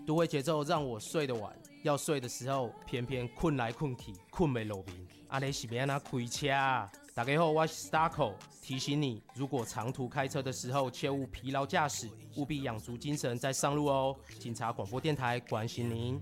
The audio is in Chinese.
都会节奏让我睡得晚，要睡的时候偏偏困来困去，困没落眠。阿你是要怎开车啊？大家好，我是 Starco， 提醒你，如果长途开车的时候，切勿疲劳驾驶，务必养足精神再上路哦。警察广播电台关心您。